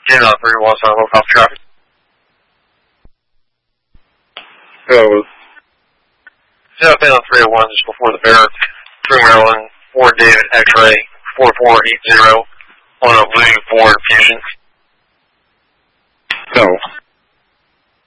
10 on 301, so I'll copy traffic. Hello. 10 on 301, just before the bear. True Maryland, Ford David X-ray 4480 on a blue Ford Fusion. No.